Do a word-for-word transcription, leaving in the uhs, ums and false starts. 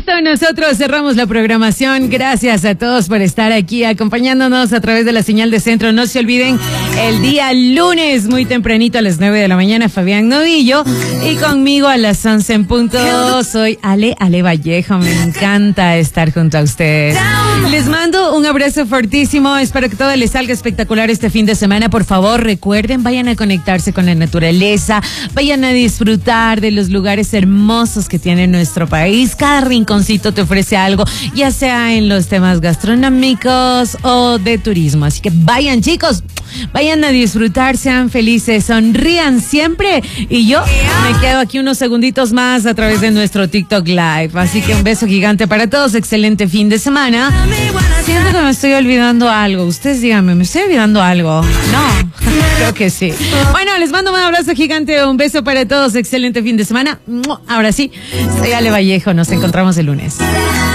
esto nosotros cerramos la programación. Gracias a todos por estar aquí acompañándonos a través de la señal de Centro. No se olviden, el día lunes muy tempranito a las nueve de la mañana, Fabián Novillo, y conmigo a las once en punto. Soy Ale, Ale Vallejo. Me encanta estar junto a ustedes. Les mando un abrazo fortísimo. Espero que todo les salga espectacular este fin de semana. Por favor, recuerden, vayan a conectarse con la naturaleza, vayan a disfrutar de los lugares hermosos que tiene nuestro país. Cada rinconcito te ofrece algo, ya sea en los temas gastronómicos o de turismo. Así que vayan, chicos, vayan a disfrutar, sean felices, sonrían siempre. Y yo me quedo aquí unos segunditos más a través de nuestro TikTok Live. Así que un beso gigante para todos, excelente fin de semana. Siento que me estoy olvidando algo. Ustedes díganme, ¿me estoy olvidando algo? No, creo que sí. Bueno, les mando un abrazo gigante, un beso para todos, excelente fin de semana. Ahora sí, soy Ale Vallejo, nos encontramos el lunes.